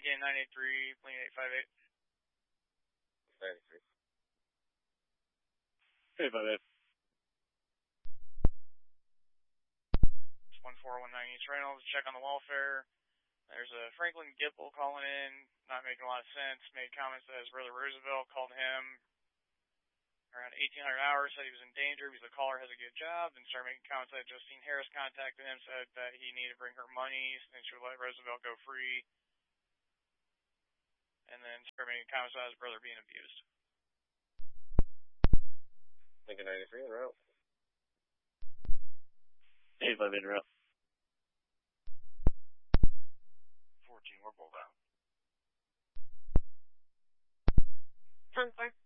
Lincoln 983, plane 858. 93. 858. 1419 East Reynolds, check on the welfare. There's a Franklin Gipple calling in, not making a lot of sense, made comments that his brother Roosevelt called him around 1800 hours, said he was in danger because the caller has a good job, and started making comments that Justine Harris contacted him, said that he needed to bring her money, and she would let Roosevelt go free, and then started making comments about his brother being abused. Lincoln 93 en route. 858 en route. 14, we're pulled out. 10-4.